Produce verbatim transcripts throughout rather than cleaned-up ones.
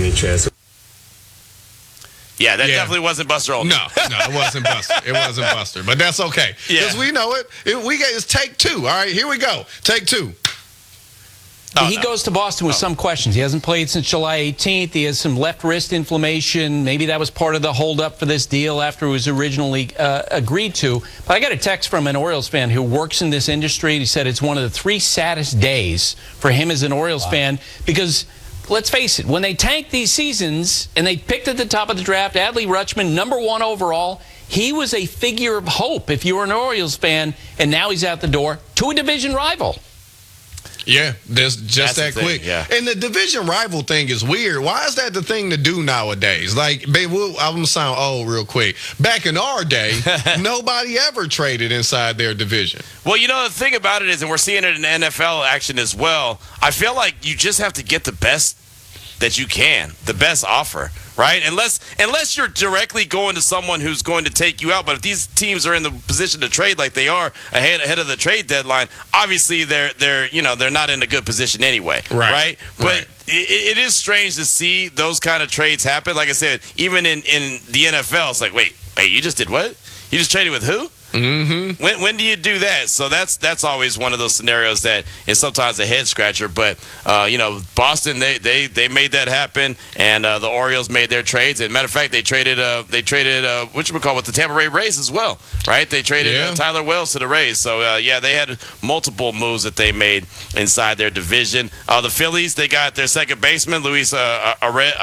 any chance. Yeah, that Yeah. definitely wasn't Buster Olney. No, no, it wasn't Buster. It wasn't Buster, but that's okay because Yeah. we know it. it. We get it's take two. All right, here we go. Take two. Oh, he no. goes to Boston with Oh. some questions. He hasn't played since July eighteenth. He has some left wrist inflammation. Maybe that was part of the holdup for this deal after it was originally uh, agreed to. But I got a text from an Orioles fan who works in this industry. He said it's one of the three saddest days for him as an Orioles wow. fan because, let's face it, when they tanked these seasons and they picked at the top of the draft Adley Rutschman, number one overall, he was a figure of hope if you were an Orioles fan, and now he's out the door to a division rival. Yeah, there's just That's that the thing, quick. yeah. And the division rival thing is weird. Why is that the thing to do nowadays? Like, babe, we'll, I'm going to sound old real quick. Back in our day, nobody ever traded inside their division. Well, you know, the thing about it is, and we're seeing it in N F L action as well, I feel like you just have to get the best that you can, the best offer, right? Unless unless you're directly going to someone who's going to take you out. But if these teams are in the position to trade like they are ahead ahead of the trade deadline, obviously they're they're you know they're not in a good position anyway, Right. right? But Right. It, it is strange to see those kind of trades happen. Like I said, even in, in the N F L, it's like, wait, wait, you just did what? You just traded with who? Mm-hmm. When when do you do that? So that's that's always one of those scenarios that is sometimes a head scratcher. But uh, you know, Boston they, they, they made that happen, and uh, the Orioles made their trades. And matter of fact, they traded uh, they traded uh, whatchamacallit with the Tampa Bay Rays as well, right? They traded Yeah. uh, Tyler Wells to the Rays. So uh, yeah, they had multiple moves that they made inside their division. Uh, the Phillies they got their second baseman Luis uh,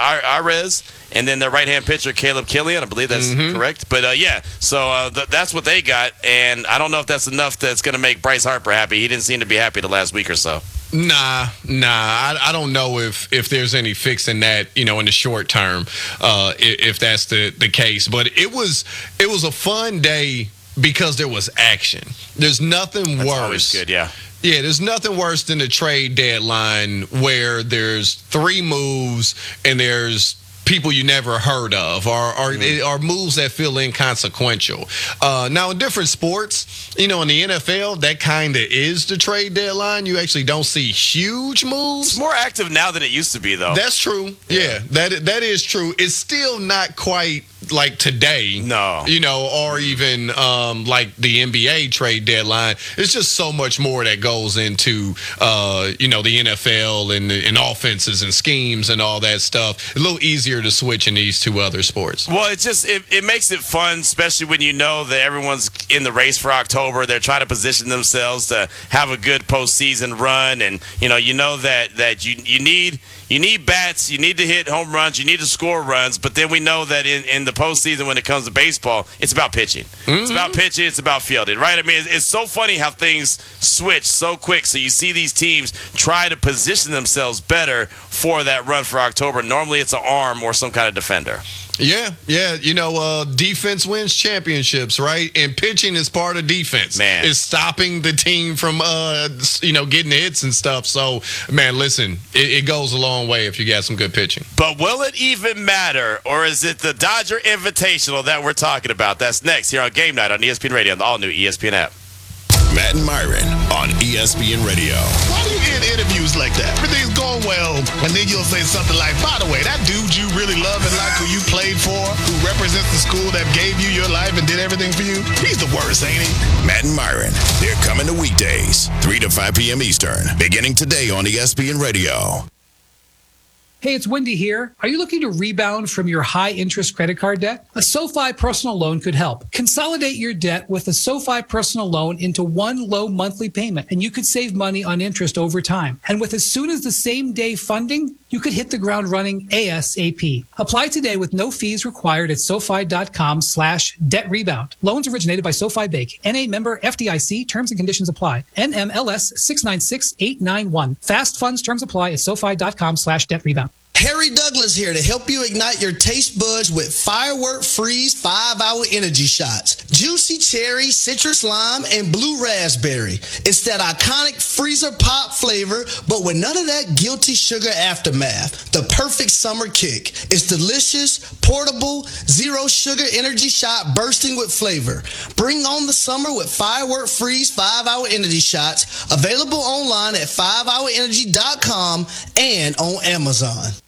Arez. And then their right-hand pitcher, Caleb Killian. I believe that's Mm-hmm. correct. But, uh, yeah, so uh, th- that's what they got. And I don't know if that's enough that's going to make Bryce Harper happy. He didn't seem to be happy the last week or so. Nah, nah. I, I don't know if, if there's any fixing that, you know, in the short term, uh, if, if that's the, the case. But it was it was a fun day because there was action. There's nothing That's worse. always good, yeah. Yeah, there's nothing worse than the trade deadline where there's three moves and there's people you never heard of or, or, Mm-hmm. or moves that feel inconsequential. Uh, now, in different sports, you know, in the N F L, that kind of is the trade deadline. You actually don't see huge moves. It's more active now than it used to be, though. That's true. Yeah, that that is true. It's still not quite like today. No. You know, or even um, like the N B A trade deadline. It's just so much more that goes into, uh, you know, the N F L and, and offenses and schemes and all that stuff. A little easier to switch in these two other sports. Well, it just it, it makes it fun, especially when you know that everyone's in the race for October. They're trying to position themselves to have a good postseason run, and you know you know that that you you need you need bats, you need to hit home runs, you need to score runs. But then we know that in, in the postseason, when it comes to baseball, it's about pitching. Mm-hmm. It's about pitching. It's about fielding, right? I mean, it's, it's so funny how things switch so quick. So you see these teams try to position themselves better for that run for October. Normally, it's an arm or some kind of defender. Yeah, yeah. You know, uh, defense wins championships, right? And pitching is part of defense. Man. It's stopping the team from, uh, you know, getting hits and stuff. So, man, listen, it, it goes a long way if you got some good pitching. But will it even matter, or is it the Dodger Invitational that we're talking about? That's next here on Game Night on E S P N Radio, on the all-new E S P N app. Matt and Myron on E S P N Radio. Why do you end interviews like that? Everything's going well, and then you'll say something like, by the way, that dude you really love and like who you played for, who represents the school that gave you your life and did everything for you, he's the worst, ain't he? Matt and Myron, they're coming to weekdays, three to five p.m. Eastern, beginning today on E S P N Radio. Hey, it's Wendy here. Are you looking to rebound from your high-interest credit card debt? A SoFi personal loan could help. Consolidate your debt with a SoFi personal loan into one low monthly payment, and you could save money on interest over time. And with as soon as the same day funding, you could hit the ground running ASAP. Apply today with no fees required at SoFi.com slash debt rebound. Loans originated by SoFi Bank. N A member F D I C. Terms and conditions apply. N M L S six nine six eight nine one. Fast funds terms apply at SoFi.com slash debt rebound. Harry Douglas here to help you ignite your taste buds with Firework Freeze five hour Energy Shots. Juicy cherry, citrus lime, and blue raspberry. It's that iconic freezer pop flavor, but with none of that guilty sugar aftermath. The perfect summer kick. It's delicious, portable, zero sugar energy shot bursting with flavor. Bring on the summer with Firework Freeze five hour Energy Shots. Available online at five hour energy dot com and on Amazon.